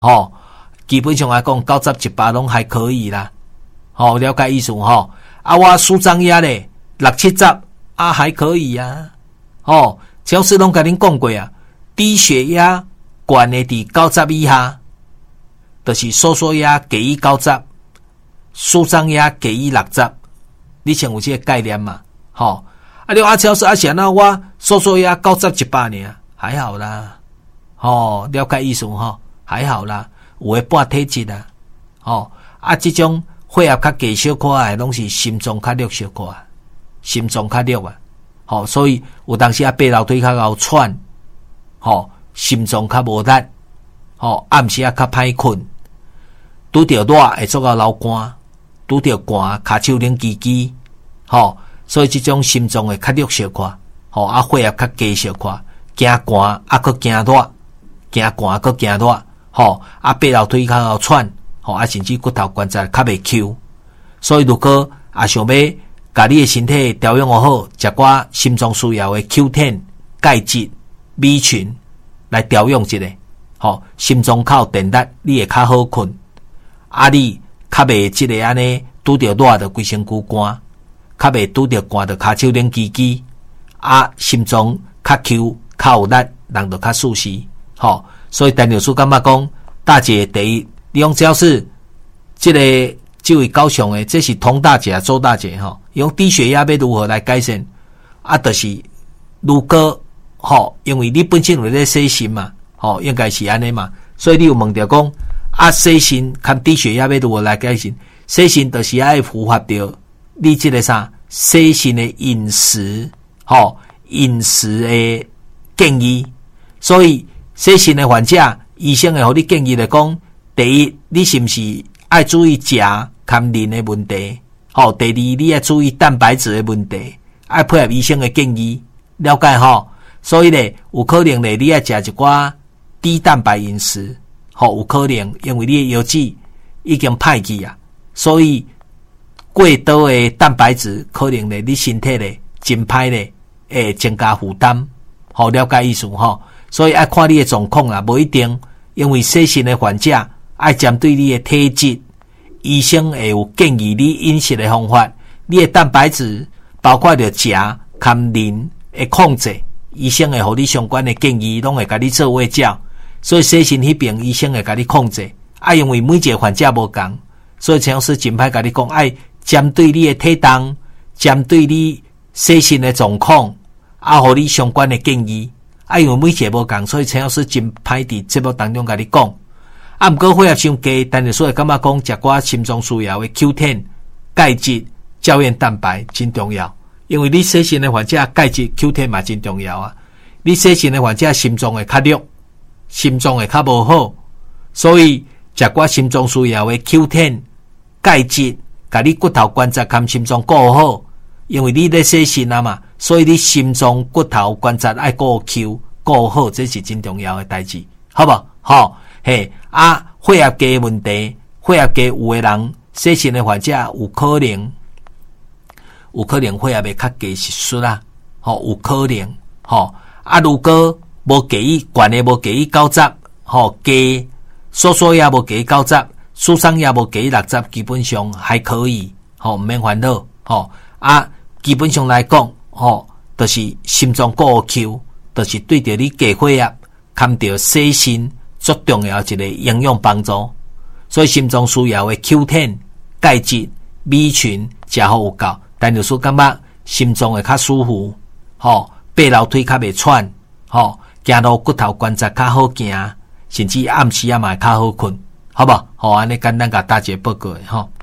吼，基本上来讲90-100%拢还可以啦，吼，了解意思吼。啊，我舒张压咧60-70啊，还可以啊，吼，陈老师拢甲恁讲过啊，低血压悬的伫90以下，就是收压低于90，舒张压低于60，你先有这个概念嘛，吼。啊，你阿陈老师啊，是安那我收压90-100呢，还好啦，吼，了解意思吼，还好啦，有诶半体质啊，吼，啊，这种血压较低小可的，拢是心脏较弱小可，心脏较弱啊，吼，所以有当时啊，爬楼梯较敖喘，吼，心脏较无力，吼，暗时啊较歹困，拄着热会做到流汗，拄着寒骹手冷吱吱，吼。所以这种心脏会较弱小块，吼啊血压较低小块，惊寒啊搁惊热，惊寒搁惊热，吼啊爬楼梯较喘，吼啊甚至骨头关节较袂 Q。所以如果啊想要甲你的身体调养好，食寡心脏需要的 Q10、钙质、B 群来调养一下，吼心脏较有电力，你会较好困。啊你较袂即个安尼拄着热的规身躯寒。较袂拄着寒着骹手冷吱吱，啊，心脏较 Q 较有力，人就较舒适，吼。所以陈老师感觉讲，大姐第一，你用只要是这位高雄的，这是童大姐、周大姐吼，用低血压要如何来改善？啊，就是如果吼，因为你本身有咧洗肾嘛，吼，应该是安尼嘛，所以你有问着讲，啊，洗肾看低血压要如何来改善？洗肾就是爱符合着。你这个啥洗肾的饮食，吼饮食的建议，所以洗肾的患者，医生会互你建议来讲，第一，你是不是爱注意食含磷的问题？吼，第二，你要注意蛋白质的问题，爱配合医生的建议，了解吼。所以咧，有可能咧，你要食一寡低蛋白饮食，吼，有可能因为你的油脂已经歹去啊，所以。过多的蛋白质可能咧，你身体咧真歹咧，会增加负担，好了解意思吼。所以爱看你的状况啦，无一定，因为洗肾的患者爱针对你的体质，医生会有建议你饮食的方法，你的蛋白质包括着食含磷的控制，医生会互你相关的建议，拢会甲你做卫教。所以洗肾迄边医生会甲你控制，因为每一个患者无共，所以陈老师真歹甲你讲爱。针对你的体重，针对你洗肾的状况，互你相关的建议。因为每一个无共，所以陈老师真歹伫节目当中甲你讲。毋过血压伤低，但是所以感觉讲食寡心脏需要的 Q10、钙质、胶原蛋白真重要。因为你洗肾的患者钙质 Q10 嘛真重要啊。你洗肾的患者心脏会较弱，心脏会较无好，所以食寡心脏需要的 Q10、钙质。甲你骨头关节含心脏顾好，因为你咧洗肾啊嘛，所以你心脏骨头关节爱顾 Q 顾好，这是真重要的代志，好不？好，嘿啊，血压低的问题，血压低有的人洗肾的患者有可能血压会较低是输啦，吼有可能，吼啊，如果无低于悬的无低于90，吼低收压无低于90。舒张压无低于60，基本上还可以，吼，毋免烦恼，吼啊，基本上来讲，吼，就是心脏顾 Q， 就是对着你低血压，含着洗肾最重要一个营养帮助。所以心脏需要的 Q10、钙质、B 群食好有够，但就是感觉心脏会较舒服，吼，爬楼梯较袂喘，吼，行路骨头关节较好行，甚至暗时也嘛较好困。好不好？好，安尼简单甲大家报告的吼。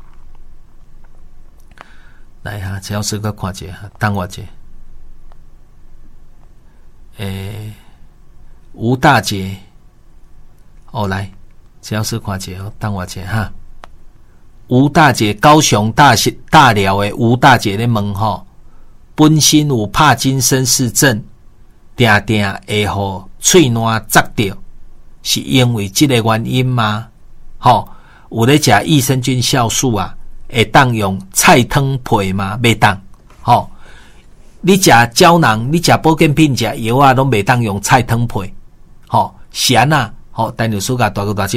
来哈，陈老师搁看一下，等我一下。吴大姐，来，陈老师看一下，等我一下哈。吴大姐，高雄大寮的吴大姐咧问吼，本身有帕金森氏症，定定会互喙烂扎着。是因为这个原因吗？有咧食益生菌酵素啊，会当用菜汤配吗？袂当。你食胶囊，你食保健品、食药啊，拢袂当用菜汤配。是安那？ 好，单牛暑假大哥大姐。